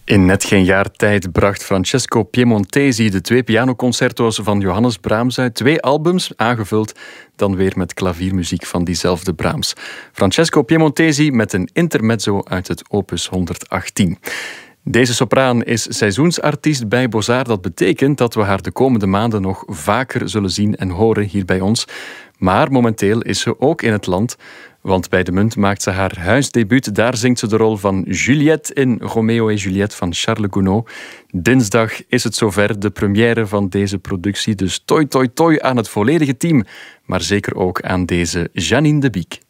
In net geen jaar tijd bracht Francesco Piemontesi de 2 pianoconcerto's van Johannes Brahms uit. 2 albums, aangevuld dan weer met klaviermuziek van diezelfde Brahms. Francesco Piemontesi met een intermezzo uit het opus 118. Deze sopraan is seizoensartiest bij Beaux-Arts. Dat betekent dat we haar de komende maanden nog vaker zullen zien en horen hier bij ons. Maar momenteel is ze ook in het land, want bij de Munt maakt ze haar huisdebuut. Daar zingt ze de rol van Juliette in Roméo en Juliette van Charles Gounod. Dinsdag is het zover, de première van deze productie. Dus toi toi toi aan het volledige team, maar zeker ook aan deze Janine de Biek.